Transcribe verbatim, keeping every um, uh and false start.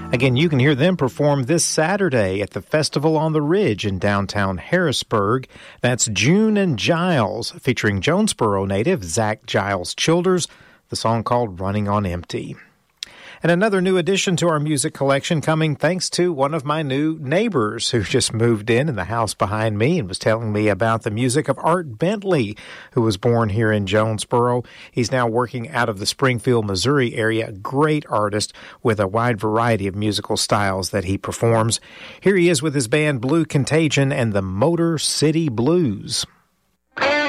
Again, you can hear them perform this Saturday at the Festival on the Ridge in downtown Harrisburg. That's June and Giles, featuring Jonesboro native Zach Giles Childers, the song called Running on Empty. And another new addition to our music collection coming thanks to one of my new neighbors who just moved in in the house behind me and was telling me about the music of Art Bentley, who was born here in Jonesboro. He's now working out of the Springfield, Missouri area, a great artist with a wide variety of musical styles that he performs. Here he is with his band Blue Contagion and the Motor City Blues.